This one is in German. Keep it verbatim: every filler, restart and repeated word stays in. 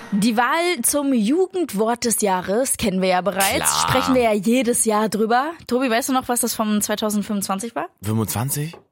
Die Wahl zum Jugendwort des Jahres kennen wir ja bereits. Klar. Sprechen wir ja jedes Jahr drüber. Tobi, weißt du noch, was das vom zwanzig fünfundzwanzig war? fünfundzwanzig?